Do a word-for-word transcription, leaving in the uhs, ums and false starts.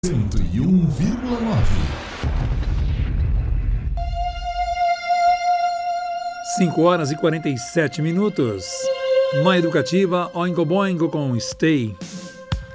cento e um vírgula nove. cinco horas e quarenta e sete minutos. Uma educativa, Oingo Boingo com Stay.